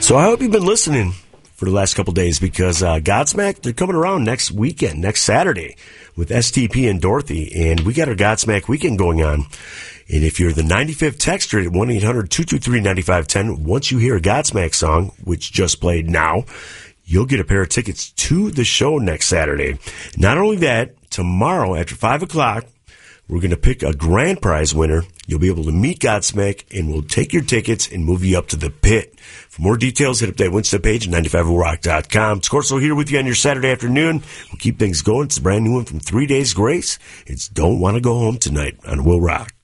So I hope you've been listening for the last couple days because Godsmack, they're coming around next weekend, next Saturday with STP and Dorothy, and we got our Godsmack weekend going on. And if you're the 95th texter at 1-800-223-9510, once you hear a Godsmack song, which just played now, you'll get a pair of tickets to the show next Saturday. Not only that, tomorrow after 5 o'clock, we're going to pick a grand prize winner. You'll be able to meet Godsmack, and we'll take your tickets and move you up to the pit. For more details, hit up that Winston page at 95rock.com. It's Corso here with you on your Saturday afternoon. We'll keep things going. It's a brand new one from 3 Days Grace. It's Don't Want to Go Home Tonight on Will Rock.